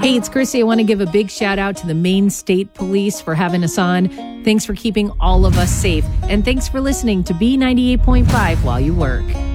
Hey, it's Chrissy. I want to give a big shout out to the Maine State Police for having us on. Thanks for keeping all of us safe. And thanks for listening to B98.5 while you work.